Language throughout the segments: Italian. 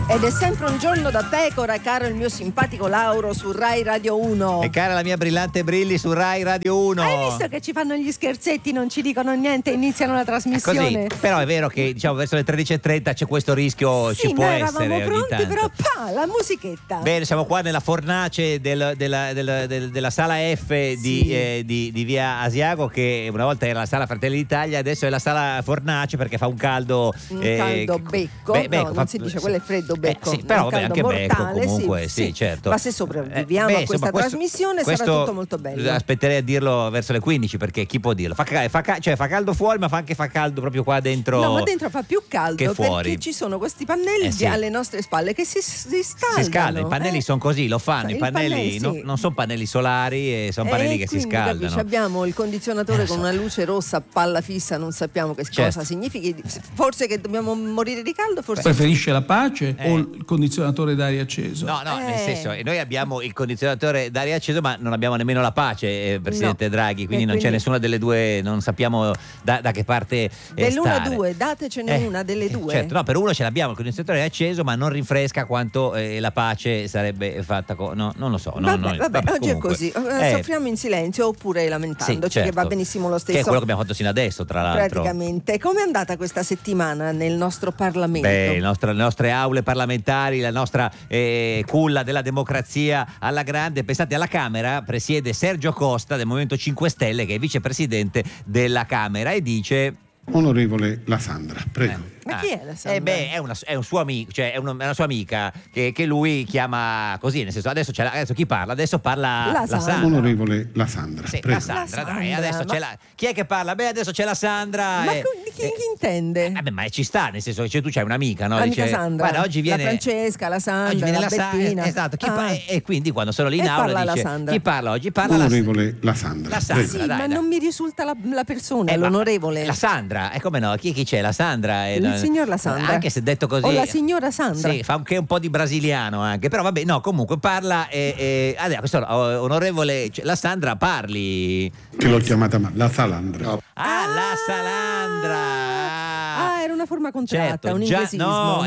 Ed è sempre un giorno da pecora, caro il mio simpatico Lauro su Rai Radio 1. E cara la mia brillante Brilli su Rai Radio 1. Hai visto che ci fanno gli scherzetti, non ci dicono niente, iniziano la trasmissione? Così. Però è vero che diciamo verso le 13:30 c'è questo rischio, sì, ci può noi essere. eravamo pronti, tanto. però la musichetta. Bene, siamo qua nella fornace della sala F di via Asiago, che una volta era la sala Fratelli d'Italia, adesso è la sala fornace perché fa un caldo. Caldo becco. Non si dice quello è freddo becco. Sì, però vabbè, anche mortale, becco comunque, sì, certo. Ma se sopravviviamo a questa trasmissione sarà tutto molto bello. Aspetterei a dirlo verso le 15, perché chi può dirlo? Fa caldo fuori, ma fa anche caldo proprio qua dentro. No, ma dentro fa più caldo che fuori. perché ci sono questi pannelli alle nostre spalle che si scaldano. Si scaldano, i pannelli sono così, lo fanno. I pannelli non sono pannelli solari, sono pannelli che si scaldano. Capisci, abbiamo il condizionatore con una luce rossa a palla fissa, non sappiamo che cosa significhi. Forse che dobbiamo morire di caldo, forse. Preferisce la pace o il condizionatore d'aria acceso? No, nel senso, noi abbiamo il condizionatore d'aria acceso, ma non abbiamo nemmeno la pace, Presidente Draghi, quindi non c'è nessuna delle due, non sappiamo da che parte dell'una due, datecene una delle due. Certo, no, per uno ce l'abbiamo, il condizionatore è acceso, ma non rinfresca quanto la pace sarebbe fatta non lo so. Vabbè, oggi comunque. è così, soffriamo in silenzio oppure lamentandoci, certo. che va benissimo lo stesso. Che è quello che abbiamo fatto sino adesso, tra l'altro. Praticamente. Com'è andata questa settimana nel nostro Parlamento? Le nostre aule parlamentari, la nostra culla della democrazia alla grande. Pensate, alla Camera presiede Sergio Costa del Movimento 5 Stelle, che è vicepresidente della Camera, e dice: Onorevole La Sandra, prego. Ma chi è la Sandra? È un suo amico, cioè è una sua amica che lui chiama così, nel senso adesso chi parla? Adesso parla la Sandra. Onorevole La Sandra, prego. La Sandra, dai, adesso c'è chi è che parla? Adesso c'è la Sandra. Ma chi intende? Ma ci sta, nel senso che tu c'hai un'amica, no? L'amica Sandra. Guarda, oggi viene la Francesca, la Sandra, oggi viene la Bettina. Esatto, e quindi quando sono lì in aula dice: chi parla oggi? Parla Onorevole La Sandra. La Sandra, sì, dai. Non mi risulta la persona, l'onorevole. La Sandra, come no? Chi c'è? La Sandra. Il signor La Sandra. Anche se detto così. O la signora Sandra. Sì, fa anche un po' di brasiliano anche, però vabbè, no, comunque parla adesso onorevole La Sandra, parli. Che l'ho chiamata la Salandra. La Salandra. Era una forma contratta, certo, un inglesismo.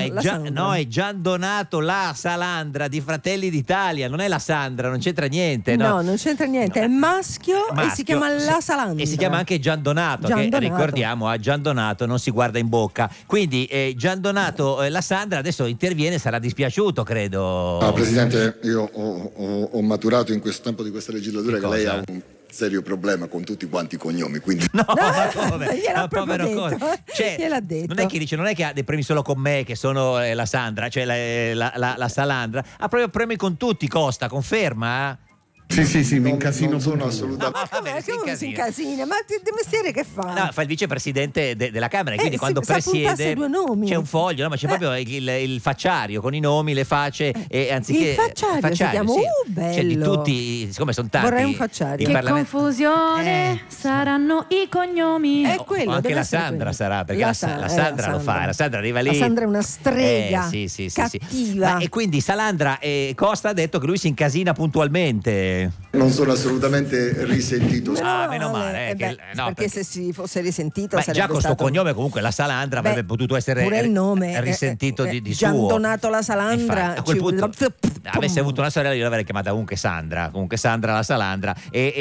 È Gian Donato La Salandra di Fratelli d'Italia, non è la Sandra, non c'entra niente. No, non c'entra niente, è maschio e si chiama La Salandra. E si chiama anche Gian Donato, ricordiamo, a Gian Donato non si guarda in bocca. Quindi Gian Donato La Sandra adesso interviene, sarà dispiaciuto, credo. No, Presidente, io ho maturato in questo tempo di questa legislatura che lei ha un serio problema con tutti quanti i cognomi, quindi gliel'ha proprio detto. Cioè, gliel'ha detto. Non è che ha dei premi solo con me, che sono la Sandra, cioè la Salandra, ha proprio premi con tutti. Costa, conferma? Sì, mi incasino. Non sono assolutamente. Come si incasina? Ma di mestiere che fa? No, fa il vicepresidente della Camera, quindi quando presiede due nomi. c'è un foglio, ma c'è proprio il facciario con i nomi, le facce, e anziché il facciario si chiama, bello. Cioè, di tutti, siccome sono tanti. Vorrei un facciario. Che confusione saranno i cognomi. È quello. Anche la Sandra sarà, perché la Sandra lo fa. La Sandra arriva lì. La Sandra è una strega cattiva. E quindi Salandra Costa ha detto che lui si incasina puntualmente. Non sono assolutamente risentito. Meno male. Perché se si fosse risentito sarebbe già con questo stato... cognome comunque la Salandra avrebbe potuto essere pure il nome risentito di Gian suo. Donato La Salandra. A quel punto avesse avuto una sorella, io l'avrei chiamata comunque Sandra La Salandra.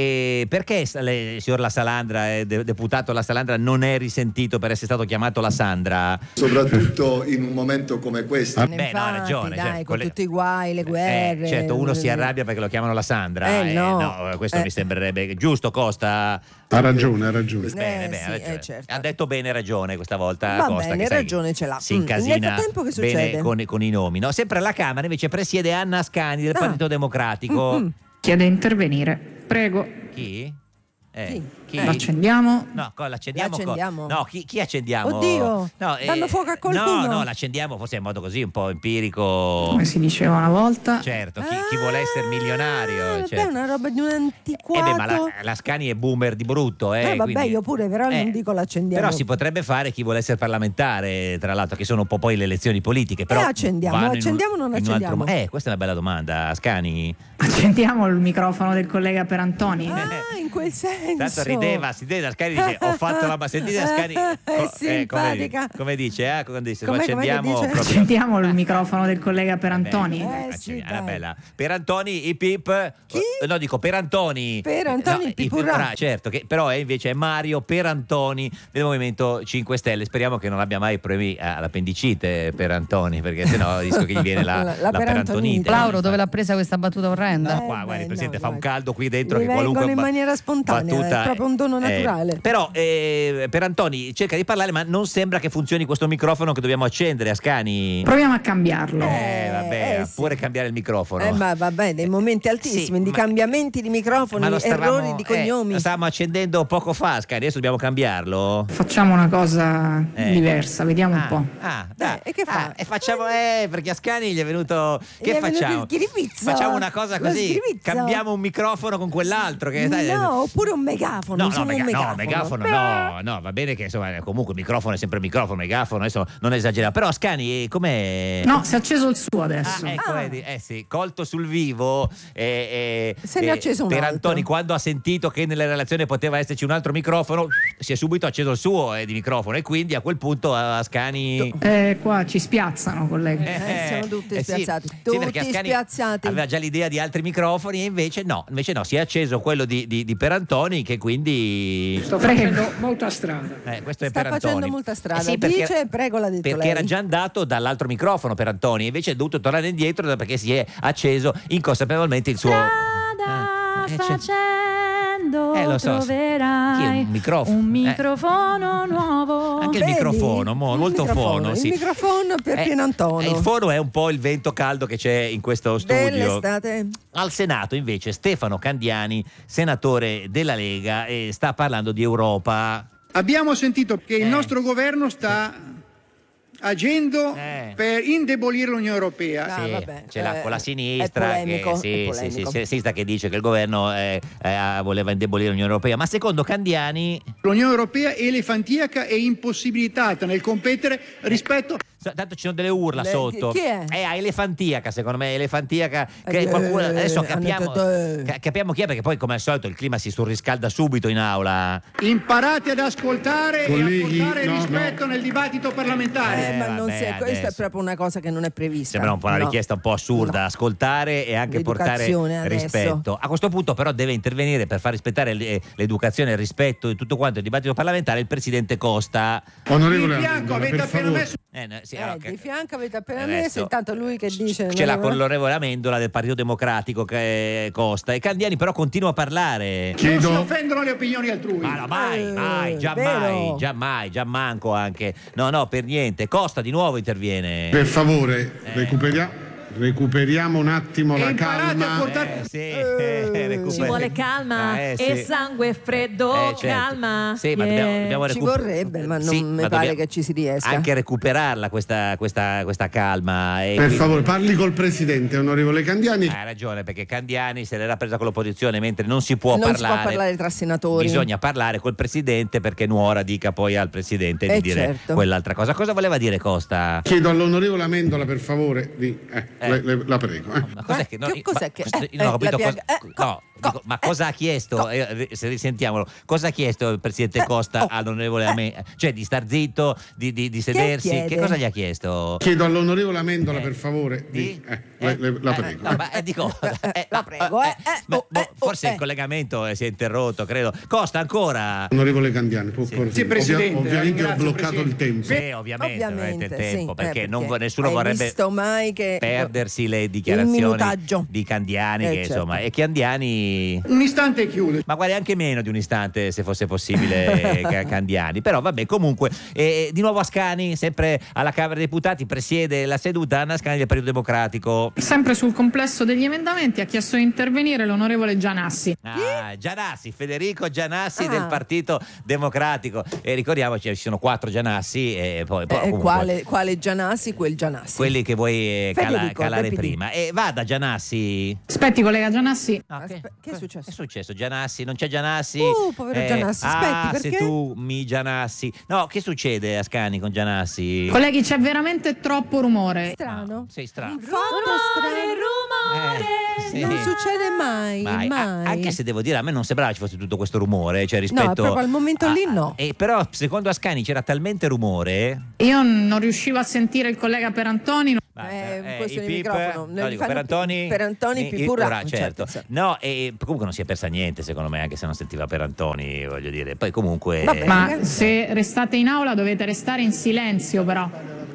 E perché signor La Salandra, deputato La Salandra, non è risentito per essere stato chiamato La Sandra? Soprattutto in un momento come questo. Ha ragione. Dai, con tutti i guai, le guerre. Certo, uno si arrabbia perché lo chiamano La Sandra. No, questo mi sembrerebbe giusto, Costa. Ha ragione. Bene, certo. Ha detto bene, ragione questa volta. Va Costa, bene, che ragione ce l'ha. Si incasina nel frattempo che bene succede? con i nomi, no? Sempre alla Camera invece presiede Anna Ascani del Partito Democratico. Chiede intervenire. Prego. Chi? Sì. Chi? L'accendiamo? No, l'accendiamo. L'accendiamo? No, chi accendiamo? Oddio, danno fuoco a qualcuno? No, l'accendiamo forse in modo così un po' empirico. Come si diceva una volta. Certo, chi vuole essere milionario. È una roba di un antiquato. Ma la Scani è boomer di brutto. Vabbè, quindi, io pure, però non dico l'accendiamo. Però si potrebbe fare chi vuole essere parlamentare, tra l'altro, che sono un po' poi le elezioni politiche. Però accendiamo o non accendiamo? Questa è una bella domanda, Scani. Accendiamo il microfono del collega Perantoni. In quel senso. Tanto vedeva Ascani, dice ho fatto la sentite Ascani simpatica. come dice quando dice Com'è che dice? Accendiamo il microfono del collega Perantoni. Sì, Annabella. Perantoni i Pip. Chi? No, dico Perantoni. Perantoni il Pipurra. Certo, che però invece è Mario Perantoni del Movimento 5 Stelle. Speriamo che non abbia mai problemi all'appendicite Perantoni, perché sennò rischio che gli viene la perantonite. Lauro, dove l'ha presa questa battuta orrenda? Qua, guarda, il presidente fa un guarda. caldo qui dentro Mi che qualunque vengono in maniera spontanea, battuta è proprio un dono naturale. Però Perantoni cerca di parlare, ma non sembra che funzioni questo microfono che dobbiamo accendere, Ascani. Proviamo a cambiarlo. Vabbè, sì. pure cambiare il microfono. Ma vabbè, dei momenti altissimi, Sì, di ma- cambiamenti di microfoni, lo stavamo- errori di cognomi. lo stavamo accendendo poco fa, Ascani, adesso dobbiamo cambiarlo. Facciamo una cosa diversa, vediamo un po'. Dai. E che fa? E facciamo perché Ascani gli è venuto. Gli Che è venuto facciamo? il schiribizzo. Facciamo una cosa Lo così. schiribizzo. Cambiamo un microfono con quell'altro. Che, No, oppure un megafono. No, megafono no, va bene che insomma comunque il microfono è sempre il microfono, adesso non esageriamo. Però Ascani, com'è? No, si è acceso il suo adesso. Ecco, vedi, sì, colto sul vivo. Se ne è acceso un Perantoni, altro. quando ha sentito che nella relazione poteva esserci un altro microfono, si è subito acceso il suo di microfono e quindi a quel punto Ascani. Qua ci spiazzano, collega. Siamo tutti sì, spiazzati. sì, Tutti perché Ascani spiazzati. aveva già l'idea di altri microfoni e invece no, si è acceso quello di Perantoni che quindi Sto facendo molta strada. questo è Sta Perantoni. facendo molta strada. Sì, perché- Dice, prego, l'ha detto perché lei. era già andato dall'altro microfono Perantoni, invece è dovuto tornare indietro perché si è acceso inconsapevolmente il suo Strada facendo lo so. troverai Chi è un microfono? un microfono nuovo. anche il Vedi? microfono, molto fono, sì. Il microfono per Pienantono. Il fono è un po' il vento caldo che c'è in questo studio. Dell'estate. Al Senato invece Stefano Candiani, senatore della Lega, sta parlando di Europa. Abbiamo sentito che il nostro governo sta agendo per indebolire l'Unione Europea. Ah, Sì, vabbè, ce l'ha con la sinistra, è polemico, che, è polemico. sinistra che dice che il governo voleva indebolire l'Unione Europea, ma secondo Candiani L'Unione Europea è elefantiaca e impossibilitata nel competere rispetto. tanto ci sono delle urla sotto. chi è? A elefantiaca, secondo me, elefantiaca che qualcuno, adesso capiamo chi è, perché poi come al solito il clima si surriscalda subito in aula. Imparate ad ascoltare Colleghi, e a portare no, rispetto nel dibattito parlamentare. Ma non vabbè, si è, questa è adesso. proprio una cosa che non è prevista. Sembra un po' una No. richiesta un po' assurda, No. ascoltare e anche portare L'educazione adesso. rispetto. A questo punto però deve intervenire per far rispettare l'educazione, il rispetto e tutto quanto il dibattito parlamentare il presidente Costa. Onorevole Di fianco Amendola, avete per appena favore. messo. Sì, allora, Di fianco avete appena adesso messo, intanto lui che dice ce l'ha non con l'onorevole Amendola del Partito Democratico che è Costa, e Candiani però continua a parlare. Non si Chiedo, offendono le opinioni altrui. Ma no, mai, vero. già manco anche. No, per niente. Costa di nuovo interviene. per favore, recuperiamo un attimo E la imparate a calma. portare. Ci vuole calma e sangue freddo, certo. calma. Sì, ma dobbiamo Ci vorrebbe, ma non Sì, mi ma pare dobbiamo che ci si riesca. anche recuperarla questa calma. E Per quindi- favore, parli col presidente, onorevole Candiani. Hai ragione, perché Candiani se l'era presa con l'opposizione, mentre non si può non parlare. si può parlare tra senatori. Bisogna parlare col presidente perché Nuora dica poi al presidente di dire certo. quell'altra cosa. Cosa voleva dire Costa? Chiedo all'onorevole Amendola, per favore, la prego. Ma cos'è che cos'è che- non ho capito la cosa, no, dico, ma cosa ha chiesto? Se risentiamolo, cosa ha chiesto il presidente Costa all'onorevole Amendola? Cioè di star zitto, di sedersi? chiede? Che cosa gli ha chiesto? Chiedo all'onorevole Amendola, per favore, la prego. No, ma dico, la prego, forse il collegamento si è interrotto, credo. Costa ancora? Onorevole Candiani, può correggere. Sì, Presidente, Ovviamente ho ringrazio, bloccato il Presidente. tempo. Sì, ovviamente Ovviamente, il tempo, sì, perché perché nessuno hai vorrebbe visto mai che perdersi le il dichiarazioni minutaggio. di Candiani, che certo. insomma, e Candiani. Un istante e chiudo. Ma guardi, anche meno di un istante, se fosse possibile, Candiani. Però vabbè, comunque, di nuovo Ascani, sempre alla Camera dei Deputati, presiede la seduta Anna Ascani del Partito Democratico. Sempre sul complesso degli emendamenti ha chiesto di intervenire l'onorevole Gianassi. Gianassi, Federico Gianassi Ah. del Partito Democratico. E ricordiamoci, ci sono 4 Gianassi, e poi comunque, quale Gianassi, quel Gianassi. quelli che vuoi Federico, calare del PD. prima. E vada Gianassi. Aspetti, collega Gianassi. No, Che è successo? È successo? Gianassi, non c'è Gianassi? Povero Gianassi, aspetti, perché? Se tu mi Gianassi. No, che succede Ascani con Gianassi? Colleghi, c'è veramente troppo rumore. Strano. Sei strano. Fatto strano. Sì. Non succede mai. Anche se devo dire, a me non sembrava ci fosse tutto questo rumore, cioè rispetto No, proprio al momento lì no. Però secondo Ascani c'era talmente rumore. Io non riuscivo a sentire il collega Perantoni. Questo i di microfono. no, dico, per Antoni Pipurà, certo. No, e comunque non si è persa niente, secondo me, anche se non sentiva per Antoni, voglio dire. Poi comunque Ma se restate in aula dovete restare in silenzio, però.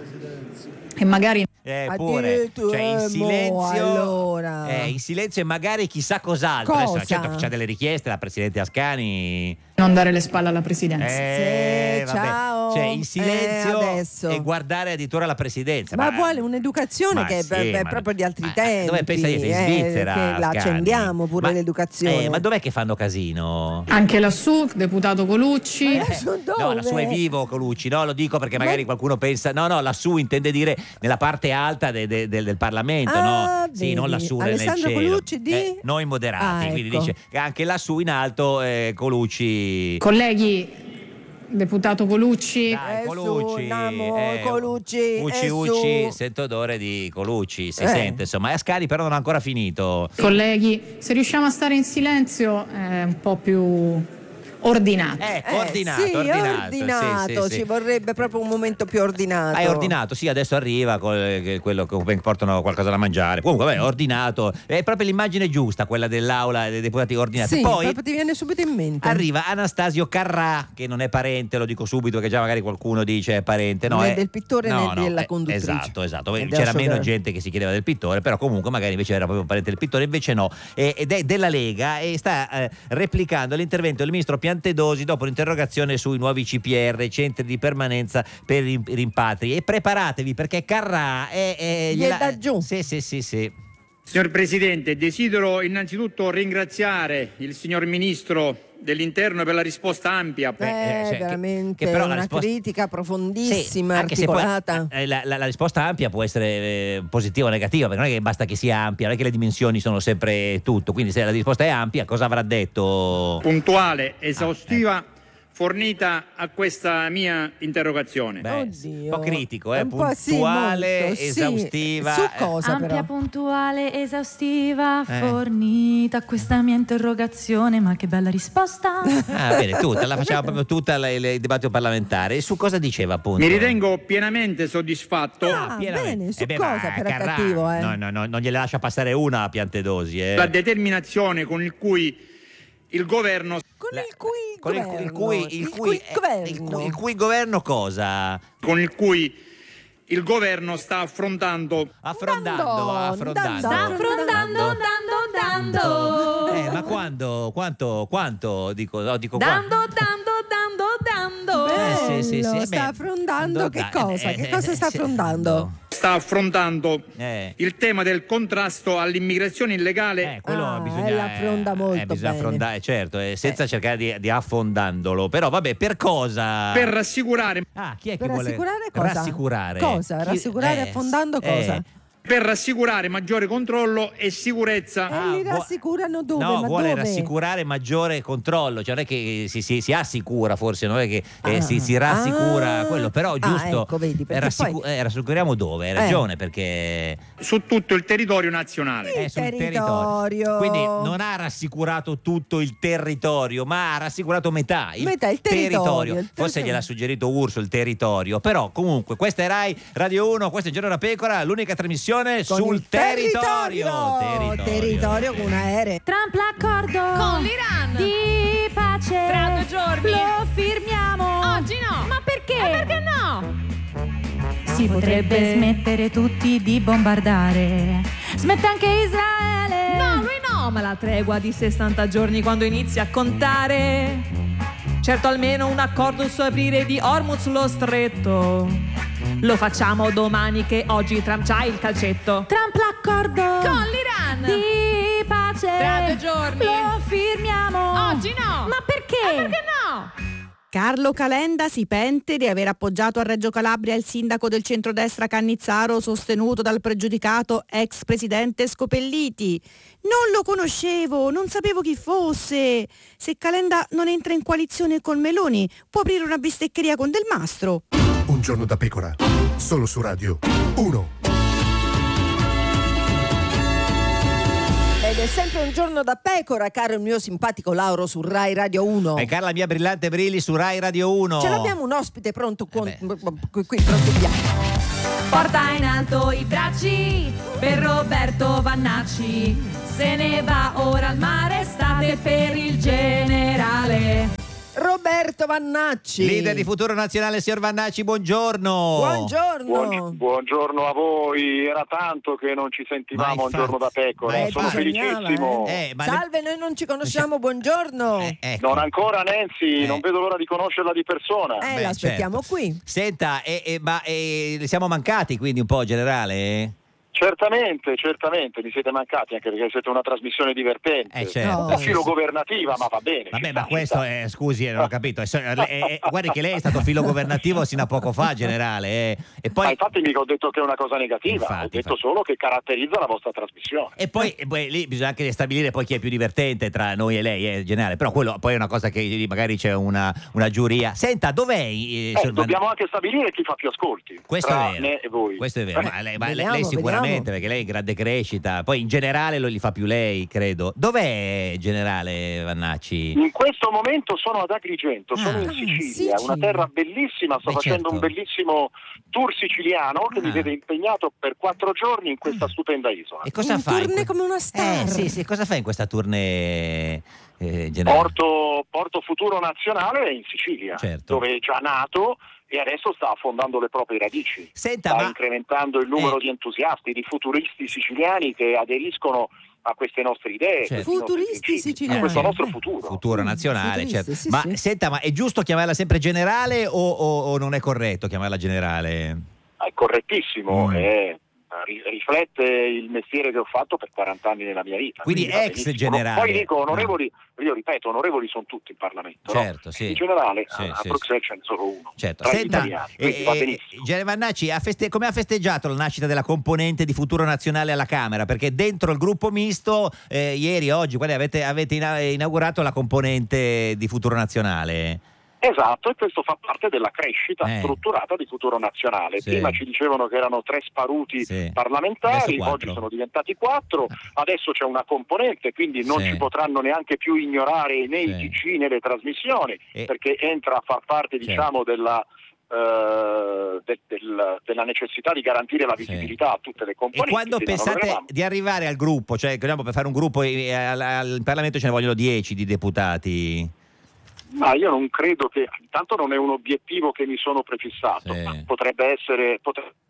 E magari pure, cioè in silenzio, allora. In silenzio e magari chissà cos'altro. Cosa? Adesso certo c'ha delle richieste la Presidente Ascani. non dare le spalle alla Presidenza. Sì, ciao. Cioè in silenzio adesso. e guardare addirittura la Presidenza. Ma vuole un'educazione che è proprio di altri tempi. Dove pensa in Svizzera? Che la accendiamo pure l'educazione. Ma dov'è che fanno casino? Anche lassù, deputato Colucci. No, lassù è vivo Colucci, no? Lo dico perché magari qualcuno pensa. No, lassù intende dire nella parte alta del Parlamento, no? Vedi. Sì, non lassù nel cielo. Alessandro Colucci di? Noi moderati, quindi ecco. dice che anche lassù in alto Colucci. Colleghi, deputato Colucci. Dai, Colucci, Colucci, Ucci, sento odore di Colucci, si sente, insomma. E Ascani però non ha ancora finito. Colleghi, se riusciamo a stare in silenzio è un po' più ordinato. Ordinato. Sì. Ci vorrebbe proprio un momento più ordinato. È ordinato, sì, adesso arriva quello che portano qualcosa da mangiare. Comunque, vabbè, ordinato. È proprio l'immagine giusta, quella dell'aula dei deputati ordinati. Sì, poi proprio ti viene subito in mente. arriva Anastasio Carrà, che non è parente, lo dico subito, che già magari qualcuno dice è parente. No, né è del pittore né della conduttrice. Esatto. C'era meno gente che si chiedeva del pittore, però comunque magari invece era proprio un parente del pittore, invece no. Ed è della Lega e sta replicando l'intervento del ministro Piantedosi dopo l'interrogazione sui nuovi CPR, centri di permanenza per i rimpatri. E preparatevi perché Carrà gliela dà giù. Sì. Signor Presidente, desidero innanzitutto ringraziare il signor Ministro dell'Interno per la risposta ampia. Veramente che però una risposta... critica profondissima, sì, anche articolata. Se poi, la risposta ampia può essere positiva o negativa, perché non è che basta che sia ampia, non è che le dimensioni sono sempre tutto, quindi se la risposta è ampia cosa avrà detto? Puntuale, esaustiva, fornita a questa mia interrogazione. Oddio. Un po' critico, Un po' puntuale, molto, esaustiva. Su cosa Ampia, però? puntuale, esaustiva, fornita questa mia interrogazione, ma che bella risposta. Bene, la facciamo proprio tutta il dibattito parlamentare. E su cosa diceva appunto? Mi ritengo pienamente soddisfatto. Bene, su cosa per cattivo? No, non gliela lascia passare una a Piantedosi. La determinazione con il cui il governo il cui governo cosa? Con il cui il governo sta affrontando. Ma quando? Quanto? Dico Dando. Sì. Sta affrontando che cosa? Che cosa sta affrontando? Sta affrontando il tema del contrasto all'immigrazione illegale. Quello bisogna l'affronta molto bisogna bene. affrontare, certo, senza cercare di affondandolo. Però vabbè, per cosa? Per rassicurare. Chi è che Per vuole rassicurare cosa? rassicurare? Cosa? Rassicurare affondando cosa? Per rassicurare maggiore controllo e sicurezza. E li rassicurano dove? No, Ma vuole dove? rassicurare maggiore controllo, cioè non è che si assicura, forse non è che si rassicura quello, però giusto. Ecco, vedi, perché rassicuriamo dove? Hai ragione, perché su tutto il territorio nazionale. sul territorio. Quindi non ha rassicurato tutto il territorio, ma ha rassicurato metà il territorio. Forse gliel'ha suggerito Urso il territorio, però comunque questa è Rai Radio 1, questo è Giorno da Pecora, l'unica trasmissione sul territorio con un aereo. Trump l'accordo con l'Iran di pace tra 2 giorni lo firmiamo oggi. No, ma perché? Perché no? Si potrebbe smettere tutti di bombardare, smette anche Israele. No, lui no, ma la tregua di 60 giorni quando inizia a contare. Certo, almeno un accordo su aprire di Hormuz lo stretto lo facciamo domani che oggi Trump c'ha il calcetto. Trump l'accordo con l'Iran di pace tra 2 giorni lo firmiamo oggi. No, ma perché? Perché no? Carlo Calenda si pente di aver appoggiato a Reggio Calabria il sindaco del centrodestra Cannizzaro sostenuto dal pregiudicato ex presidente Scopelliti. Non lo conoscevo, non sapevo chi fosse. Se Calenda non entra in coalizione con Meloni, può aprire una bisteccheria con Del Mastro. Un giorno da Pecora, solo su Radio 1. Ed è sempre un giorno da pecora, caro il mio simpatico Lauro su Rai Radio 1. E cara la mia brillante Brilli su Rai Radio 1. Ce l'abbiamo un ospite pronto qui, pronto via. Porta in alto i bracci per Roberto Vannacci. Se ne va ora al mare, state per il generale. Roberto Vannacci, leader di Futuro Nazionale. Signor Vannacci, buongiorno. Buongiorno a voi, era tanto che non ci sentivamo un giorno da pecora, sono felicissimo. Salve, noi non ci conosciamo, buongiorno. Ecco. Non ancora Nancy, non vedo l'ora di conoscerla di persona. L'aspettiamo qui. Senta, ma siamo mancati quindi un po', generale? Certamente, mi siete mancati, anche perché siete una trasmissione divertente, certo. un po' filogovernativa, ma va bene. Vabbè, ma questo scusi, non ho capito. Guardi che lei è stato filogovernativo sino a poco fa, generale. E poi... infatti mica ho detto che è una cosa negativa, ho detto solo che caratterizza la vostra trasmissione. E poi lì bisogna anche stabilire poi chi è più divertente tra noi e lei, generale. Però quello poi è una cosa che magari c'è una giuria. Senta, dov'è? Dobbiamo anche stabilire chi fa più ascolti. Questo tra è vero. me e voi. Questo è vero. Ma lei sicuramente. Perché lei è in grande crescita, poi in generale lo li fa più lei, credo. Dov'è, generale Vannacci? In questo momento sono ad Agrigento, sono in Sicilia, una terra bellissima, sto facendo un bellissimo tour siciliano che mi vede impegnato per 4 giorni in questa stupenda isola. E cosa fa? Tournée come una star. Sì, cosa fa in questa tournée? Generale? Porto Futuro Nazionale in Sicilia, dove è già nato e adesso sta affondando le proprie radici. Sta incrementando il numero di entusiasti, di futuristi siciliani che aderiscono a queste nostre idee, futuristi siciliani, a questo nostro futuro nazionale, certo. Sì, ma sì. senta, ma è giusto chiamarla sempre generale o non è corretto chiamarla generale? È correttissimo, riflette il mestiere che ho fatto per 40 anni nella mia vita. Quindi ex generale. Poi dico onorevoli, io ripeto, onorevoli sono tutti in Parlamento. Certo, no? sì. In generale Sì, a Bruxelles ce n'è solo uno. Certo. Tra gli Senta, italiani, quindi va benissimo. generale Vannacci, come ha festeggiato la nascita della componente di Futuro Nazionale alla Camera? Perché dentro il gruppo misto, oggi, avete inaugurato la componente di Futuro Nazionale. Esatto, e questo fa parte della crescita strutturata di Futuro Nazionale. Sì. Prima ci dicevano che erano 3 sparuti parlamentari, oggi sono diventati 4, adesso c'è una componente, quindi non ci potranno neanche più ignorare né i TG né le trasmissioni, perché entra a far parte diciamo della necessità di garantire la visibilità a tutte le componenti. E quando pensate di arrivare al gruppo, cioè per fare un gruppo al Parlamento ce ne vogliono 10 di deputati? Ma io non credo che, intanto non è un obiettivo che mi sono prefissato, ma potrebbe essere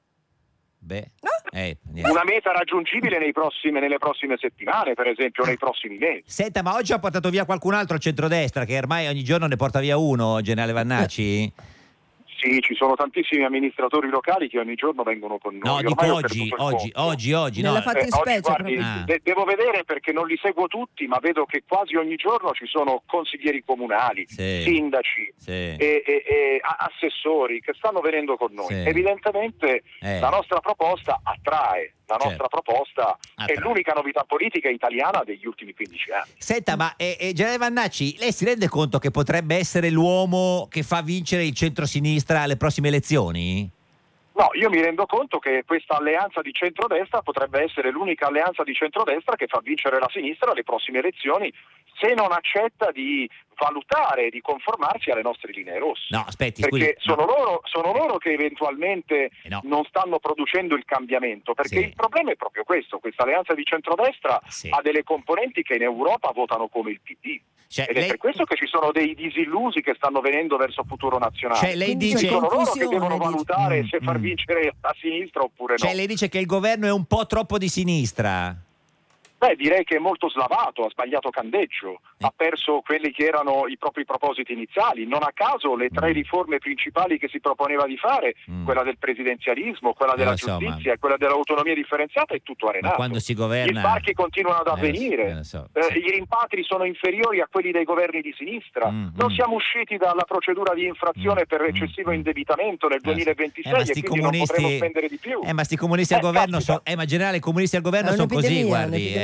una meta raggiungibile nelle prossime settimane, per esempio, nei prossimi mesi. Senta, ma oggi ha portato via qualcun altro al centrodestra, che ormai ogni giorno ne porta via uno, generale Vannacci? Sì, ci sono tantissimi amministratori locali che ogni giorno vengono con noi. No, dico oggi. Nella fattispecie, guardi, devo vedere perché non li seguo tutti, ma vedo che quasi ogni giorno ci sono consiglieri comunali, sindaci e assessori che stanno venendo con noi. Evidentemente la nostra proposta attrae. La nostra proposta è l'unica novità politica italiana degli ultimi 15 anni. Senta, ma generale Vannacci, lei si rende conto che potrebbe essere l'uomo che fa vincere il centro-sinistra alle prossime elezioni? No, io mi rendo conto che questa alleanza di centrodestra potrebbe essere l'unica alleanza di centrodestra che fa vincere la sinistra alle prossime elezioni, se non accetta di valutare, di conformarsi alle nostre linee rosse. No, aspetti, perché scusi. sono loro che eventualmente non stanno producendo il cambiamento, perché il problema è proprio questo, questa alleanza di centrodestra ha delle componenti che in Europa votano come il PD. Ed è per questo che ci sono dei disillusi che stanno venendo verso Futuro Nazionale. Cioè, lei dice sono loro che devono valutare se far vincere la sinistra oppure no. Cioè lei dice che il governo è un po' troppo di sinistra? Beh, direi che è molto slavato, ha sbagliato candeggio, ha perso quelli che erano i propri propositi iniziali. Non a caso le 3 riforme principali che si proponeva di fare, quella del presidenzialismo, quella della giustizia e quella dell'autonomia differenziata, è tutto arenato. Ma quando si governa... Gli sbarchi continuano ad avvenire, i rimpatri sono inferiori a quelli dei governi di sinistra, non siamo usciti dalla procedura di infrazione per eccessivo indebitamento nel 2026 e quindi non potremo spendere di più. Ma sti comunisti al governo ma generale, i comunisti al governo sono così, guardi.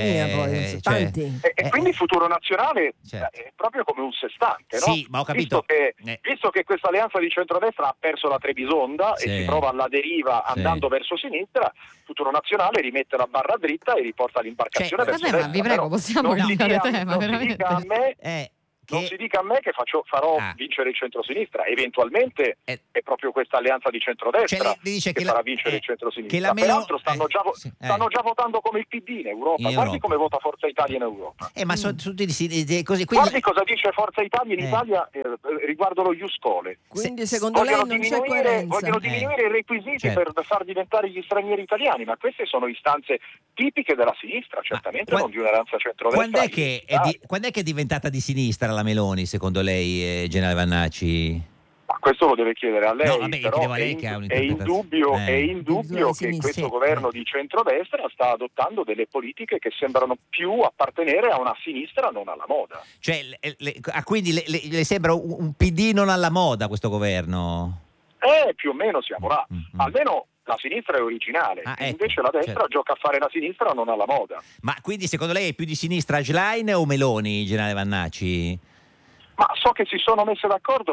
poi, tanti. E quindi il Futuro Nazionale è proprio come un sestante, no? Sì, ma ho capito. Visto che questa alleanza di centrodestra ha perso la Trebisonda e si trova alla deriva andando verso sinistra, Futuro Nazionale rimette la barra dritta e riporta l'imbarcazione verso destra. Ma vi prego, possiamo cambiare tema, veramente. Non si dica a me che farò vincere il centrosinistra, eventualmente è proprio questa alleanza di centrodestra che farà vincere il centrosinistra. Peraltro stanno già votando come il PD in Europa. Guardi come vota Forza Italia in Europa. Ma sono tutti così. Guardi cosa dice Forza Italia in Italia riguardo lo Iuscole. Quindi secondo lei non c'è coerenza. Vogliono diminuire i requisiti per far diventare gli stranieri italiani, ma queste sono istanze tipiche della sinistra, certamente non di un'alleanza centrodestra. Quando è che è diventata di sinistra la Meloni, secondo lei, generale Vannacci? Ma questo lo deve chiedere a lei, no, vabbè, però è indubbio che questo governo di centrodestra sta adottando delle politiche che sembrano più appartenere a una sinistra non alla moda. Cioè, quindi le sembra un PD non alla moda questo governo? Più o meno siamo là. Almeno la sinistra è originale, invece la destra gioca a fare la sinistra non alla moda. Ma quindi secondo lei è più di sinistra Schlein o Meloni, generale Vannacci? Ma so che si sono messe d'accordo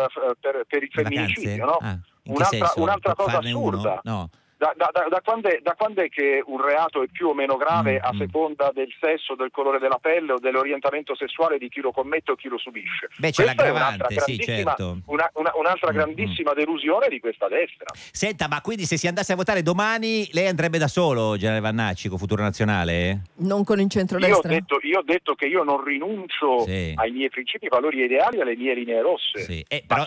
per il femminicidio, no? Un'altra cosa assurda. No. Da quando è che un reato è più o meno grave a seconda del sesso, del colore della pelle o dell'orientamento sessuale di chi lo commette o chi lo subisce? Beh, c'è l'aggravante, sì, certo. Un'altra grandissima delusione di questa destra. Senta, ma quindi se si andasse a votare domani lei andrebbe da solo, generale Vannacci, con Futuro Nazionale? Non con il centrodestra? Io ho detto che io non rinuncio ai miei principi, valori ideali, alle mie linee rosse. Ma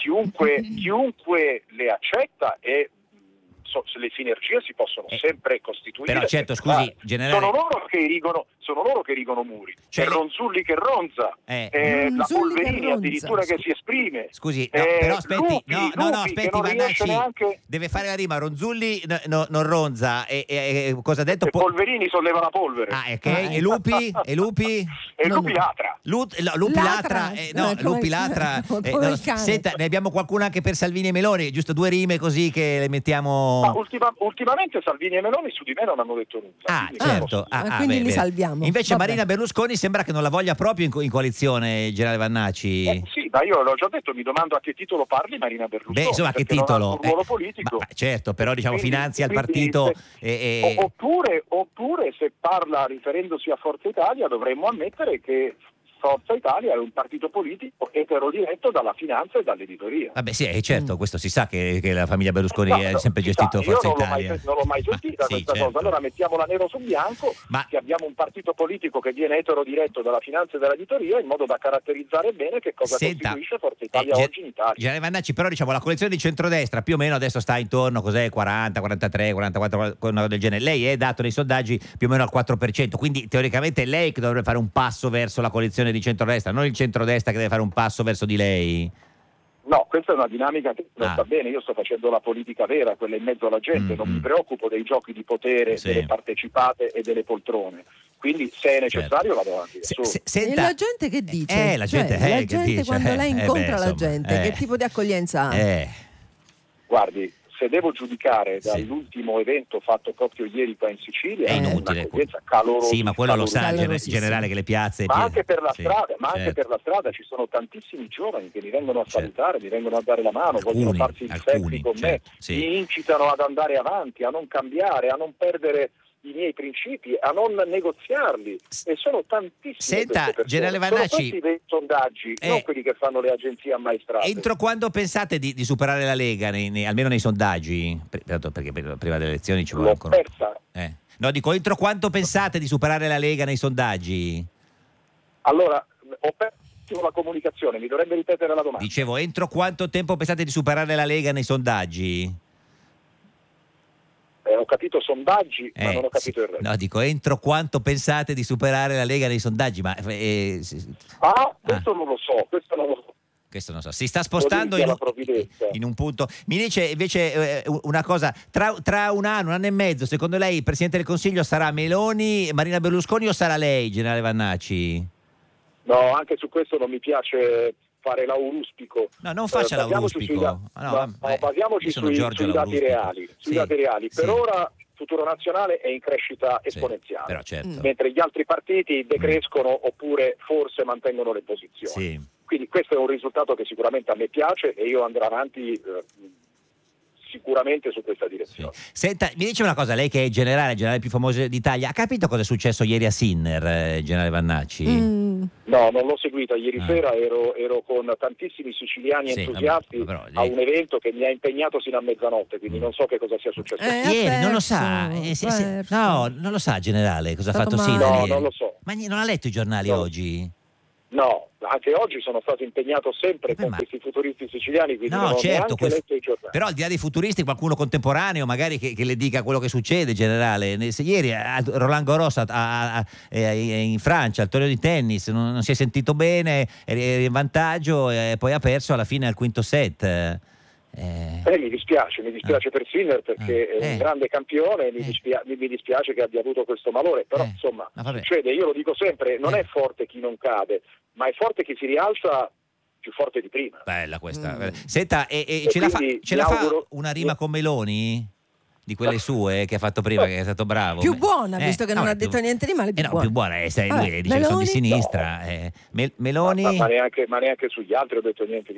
chiunque le accetta e le sinergie si possono sempre costituire. Però certo, scusi, generale, sono loro che rigono muri. C'è Ronzulli che ronza, la Polverini addirittura che si esprime. Scusi, però aspetti, aspetti, Vannacci neanche... deve fare la rima. Ronzulli non ronza e cosa ha detto? Polverini solleva la polvere. E Lupi? E Lupi latra. Lupi latra. Senta, ne abbiamo qualcuna anche per Salvini e Meloni, giusto 2 rime così che le mettiamo. Ma ultimamente Salvini e Meloni su di me non hanno detto nulla. Certo. Quindi li salviamo. Invece Marina Berlusconi sembra che non la voglia proprio in coalizione, generale Vannacci. Sì, ma io l'ho già detto, mi domando a che titolo parli Marina Berlusconi. Beh, insomma, a che titolo? Non ha un ruolo politico. Ma certo, però diciamo finanzia il partito. Oppure se parla riferendosi a Forza Italia dovremmo ammettere che Forza Italia è un partito politico eterodiretto dalla finanza e dall'editoria. Vabbè, sì, certo, questo si sa che la famiglia Berlusconi ha sempre gestito Forza Italia. Non l'ho mai sentita questa cosa. Allora mettiamola nero su bianco, che abbiamo un partito politico che viene eterodiretto dalla finanza e dall'editoria in modo da caratterizzare bene che cosa costituisce Forza Italia oggi in Italia. Generale Vannacci, però diciamo la coalizione di centrodestra più o meno adesso sta intorno, 40, 43, 44, del genere. Lei è dato nei sondaggi più o meno al 4%, quindi teoricamente è lei che dovrebbe fare un passo verso la coalizione di centrodestra, non il centrodestra che deve fare un passo verso di lei. No, questa è una dinamica che non sta bene. Io sto facendo la politica vera, quella in mezzo alla gente, non mi preoccupo dei giochi di potere, delle partecipate e delle poltrone. Quindi se è necessario vado avanti. E la gente che dice? La gente che dice? Quando lei incontra la gente, che tipo di accoglienza ha? Guardi, se devo giudicare dall'ultimo evento fatto proprio ieri qua in Sicilia, è inutile. Sì, ma quello lo sa il generale che le piazze. Ma anche per la strada, per la strada ci sono tantissimi giovani che mi vengono a salutare, mi vengono a dare la mano, vogliono farsi il selfie con me, mi incitano ad andare avanti, a non cambiare, a non perdere i miei principi, a non negoziarli, e sono tantissimi. Senta, generale Vannacci, sono questi dei sondaggi, non quelli che fanno le agenzie ammaestrate. Entro quando pensate di superare la Lega, almeno nei sondaggi? Perché prima delle elezioni ci vuole ancora. No, dico, entro quanto pensate di superare la Lega nei sondaggi? Allora, ho perso la comunicazione, mi dovrebbe ripetere la domanda. Dicevo, entro quanto tempo pensate di superare la Lega nei sondaggi? Ho capito sondaggi, ma non ho capito il resto. No, dico, entro quanto pensate di superare la Lega nei sondaggi? Ma, questo non lo so, Questo non so. Si sta spostando in un punto. Mi dice invece una cosa, tra un anno e mezzo, secondo lei il Presidente del Consiglio sarà Meloni, Marina Berlusconi o sarà lei, generale Vannacci? No, anche su questo non mi piace fare l'auruspico. No, non faccia l'auruspico. Basiamoci sui dati reali. Per ora Futuro Nazionale è in crescita esponenziale, però certo. mentre gli altri partiti decrescono oppure forse mantengono le posizioni. Sì. Quindi questo è un risultato che sicuramente a me piace e io andrò avanti sicuramente su questa direzione. Sì. Senta, mi dice una cosa, lei che è il generale più famoso d'Italia, ha capito cosa è successo ieri a Sinner, generale Vannacci? No, non l'ho seguita ieri sera, ero con tantissimi siciliani entusiasti a un evento che mi ha impegnato sino a mezzanotte, quindi non so che cosa sia successo. Ieri non lo sa, no, non lo sa generale cosa ha fatto Sinner? No, non lo so. Ma non ha letto i giornali oggi? No, anche oggi sono stato impegnato sempre con questi futuristi siciliani, quindi non ho neanche letto i giornali. Però al di là dei futuristi, qualcuno contemporaneo magari che le dica quello che succede, generale. Ieri Roland Garros in Francia, al torneo di tennis, non si è sentito bene, era in vantaggio e poi ha perso alla fine al quinto set. Mi dispiace per Sinner perché è un grande campione, mi dispiace che abbia avuto questo malore, però insomma succede, io lo dico sempre, non è forte chi non cade, ma è forte chi si rialza più forte di prima. Bella questa. Senta, ce la fa una rima con Meloni? Di quelle sue che ha fatto prima, che è stato bravo. Più buona, visto che non ha detto niente di male, più buona. Più buona, lui dice che sono di sinistra. Meloni... Ma neanche sugli altri ho detto niente di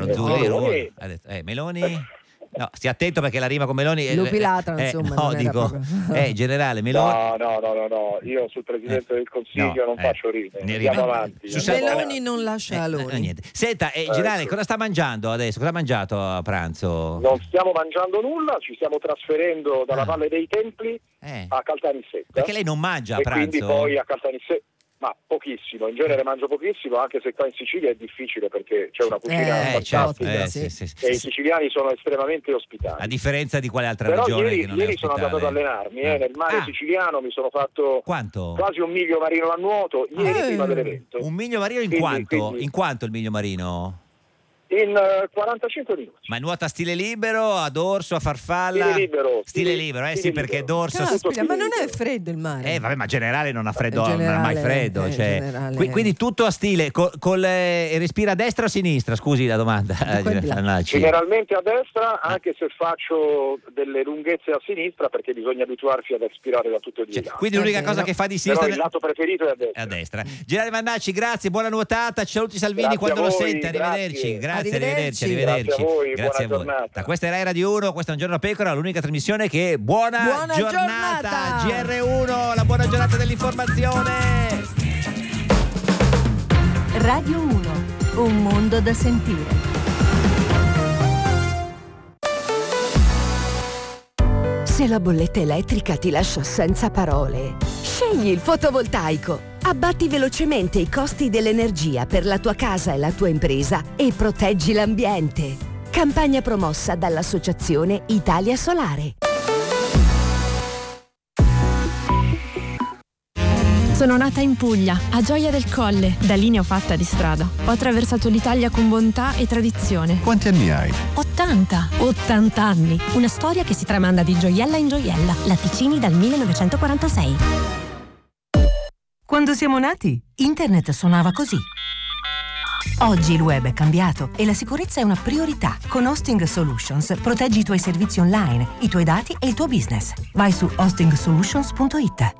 male. Meloni... No, stia attento perché la rima con Meloni Lupilatra, insomma. No, dico, generale Meloni. No, io sul Presidente del Consiglio non faccio rime. Andiamo avanti. Meloni non lascia loro. Niente. Senta, generale, cosa sta mangiando adesso? Cosa ha mangiato a pranzo? Non stiamo mangiando nulla, ci stiamo trasferendo dalla Valle dei Templi a Caltanissetta. Perché lei non mangia a pranzo? E quindi poi a Caltanissetta. Ma pochissimo, in genere mangio pochissimo, anche se qua in Sicilia è difficile perché c'è una cucina fantastica e i siciliani sono estremamente ospitali. A differenza di quale altra Però regione che non è ieri sono andato ad allenarmi nel mare siciliano, mi sono fatto quasi un miglio marino a nuoto ieri prima dell'evento. Un miglio marino in quanto? In quanto il miglio marino? In 45 minuti. Ma nuota stile libero, a dorso, a farfalla? Stile libero, sì, perché dorso... Caspita, ma non è freddo il mare? Vabbè, ma generale non ha freddo, non ha mai freddo. Quindi tutto a stile, respira a destra o a sinistra? Scusi la domanda. Generalmente a destra, anche se faccio delle lunghezze a sinistra, perché bisogna abituarsi ad respirare da tutti e due i lati. Quindi l'unica cosa che fa di sinistra... Però il lato preferito è a destra. Generale Vannacci, grazie, buona nuotata, ci saluti Salvini quando lo sente, arrivederci. Arrivederci. Grazie a voi, grazie buona a voi. giornata. Questa è Rai Radio 1, questo è Un Giorno da Pecora, l'unica trasmissione che buona giornata. GR1, la buona giornata dell'informazione. Radio 1, un mondo da sentire. Se la bolletta elettrica ti lascia senza parole, scegli il fotovoltaico. Abbatti velocemente i costi dell'energia per la tua casa e la tua impresa e proteggi l'ambiente. Campagna promossa dall'Associazione Italia Solare. Sono nata in Puglia, a Gioia del Colle. Da lì ne ho fatta di strada. Ho attraversato l'Italia con bontà e tradizione. Quanti anni hai? 80 anni. Una storia che si tramanda di gioiella in gioiella. Latticini dal 1946. Quando siamo nati, internet suonava così. Oggi il web è cambiato e la sicurezza è una priorità. Con Hosting Solutions proteggi i tuoi servizi online, i tuoi dati e il tuo business. Vai su hostingsolutions.it.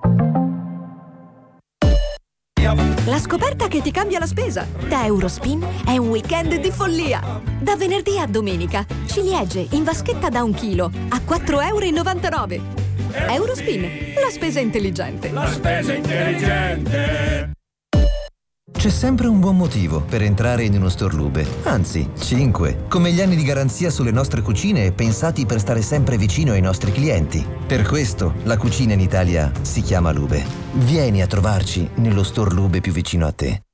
La scoperta che ti cambia la spesa. Da Eurospin è un weekend di follia. Da venerdì a domenica, ciliegie in vaschetta da 1 chilo a €4,99. Eurospin, la spesa intelligente. La spesa intelligente. C'è sempre un buon motivo per entrare in uno store Lube, anzi 5, come gli anni di garanzia sulle nostre cucine pensati per stare sempre vicino ai nostri clienti. Per questo la cucina in Italia si chiama Lube. Vieni a trovarci nello store Lube più vicino a te.